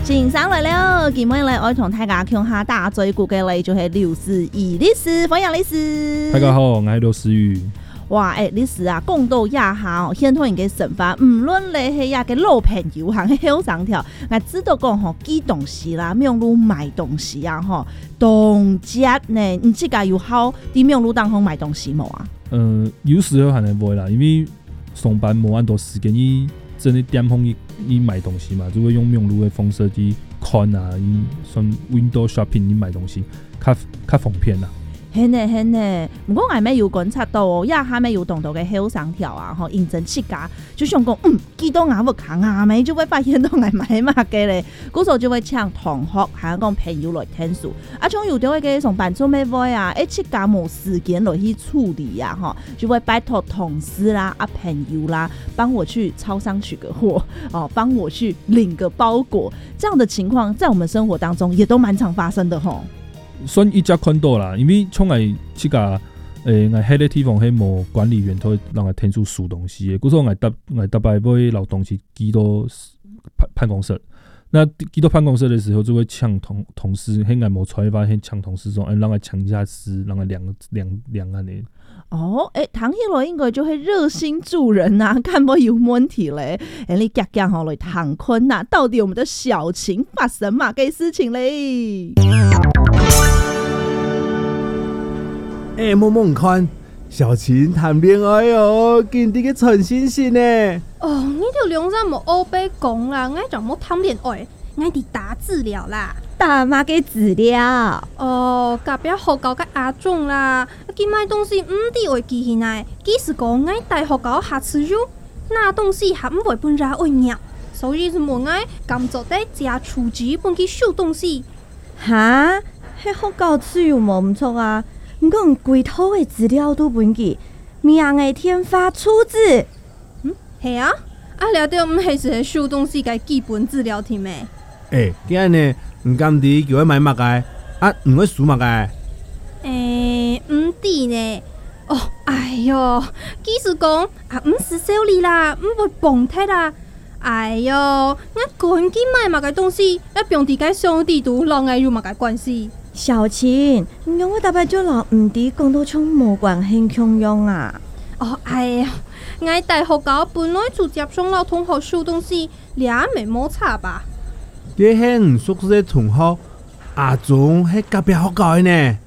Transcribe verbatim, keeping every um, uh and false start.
欣赏来了，今晚来爱同大家讲下大嘴骨嘅嚟，就是刘思义律师，欢迎律师。 大家好，我係劉思義。 哇，诶、欸，律師啊，講到亞下哦，現在嘅審法，唔論你係亞嘅老朋友行嘅後上條，我知道講吼，寄東西啦，廟路買東西啊，吼，動節呢，你自己有好喺廟路當中買東西冇啊？ 嗯、呃，有時候可能會啦，因為上班冇咁多時間，伊真係點風伊伊買東西嘛，就會用廟路嘅方式去看啊，伊算 window shopping 伊買東西，較較方便啦。 係呢係呢，不過我咩有觀察到哦，亞下咩有動到嘅後上條啊，吼，認真設價，就想講，嗯，幾多牙不扛啊，咪就會發現到係買乜嘅咧，嗰時候就會請同學，係講朋友來聽數，啊，從有啲嘅上班做咩會啊，一設價冇時間來去處理啊，吼，就會拜託同事啦、啊朋友啦，幫我去超商取個貨，哦，幫我去領個包裹，這樣的情況在我們生活當中也都蠻常發生的吼。 算一隻看到啦，因為從來即個誒，我喺個地方係冇管理員，都會讓我聽出數東西嘅。嗰時候我搭我搭擺買老東西寄到辦辦公室，那寄到辦公室的時候就會搶同同事，喺我冇採發現搶同事說，誒、欸，讓我搶一下絲，讓我量量量安尼。 哦，誒、欸，唐起來應該就係熱心助人啊，看冇有問題咧。誒，你夾夾好來唐坤啊，到底我們的小晴發生乜嘅事情咧？ 哎、欸，摸摸看，小晴談戀愛哦，見啲嘅陳星星呢？ 哦，你條兩陣冇歐北講啦，我就冇談戀愛，我哋打資料啦。 打乜嘅資料？ 哦，隔壁學校嘅阿總啦，佢買東西唔啲會寄起來，幾時講我大學校下次用，那東西還唔會本來會入，所以就冇愛咁做得加廚具本去收東西。 哈，喺學校資料冇唔錯啊。唔過規套嘅資料都本記，明日天發出字。 嗯，係啊，啊了到唔係是收東西嘅基本資料添咩？ 誒，今日呢唔甘啲叫佢買乜嘅，啊唔會數乜嘅。 誒，唔啲呢？哦，哎喲，幾時講啊？唔是小李啦，唔會蹦踢啦。哎喲，我趕緊買乜嘅東西，一邊啲嘅上地圖，讓我有乜嘅關係？ 小晴，唔用我大伯就老唔啲講到從無關係強用啊！ 哦，哎呀，我大學校本來就接上老同學收東西，倆未摩擦吧？ 你係唔熟悉同學，阿總喺隔壁學校呢？